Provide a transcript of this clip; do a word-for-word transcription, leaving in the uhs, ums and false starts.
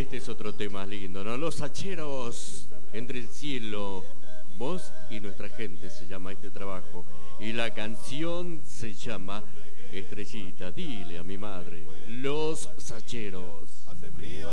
Este es otro tema lindo, ¿no? Los hacheros entre el cielo, vos y nuestra gente se llama este trabajo. Y la canción se llama Estrellita, dile a mi madre, Los Hacheros.